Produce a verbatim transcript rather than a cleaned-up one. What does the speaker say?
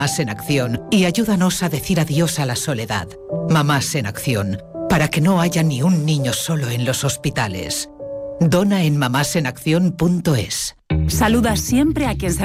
Mamás en Acción y ayúdanos a decir adiós a la soledad. Mamás en Acción, para que no haya ni un niño solo en los hospitales. Dona en mamásenacción punto es. Saluda siempre a quien se